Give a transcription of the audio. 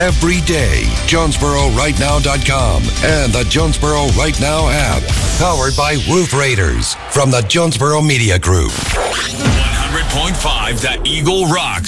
every day. JonesboroRightNow.com and the Jonesboro Right Now app. Powered by Roof Raiders from the Jonesboro Media Group. 100.5 The Eagle rocks.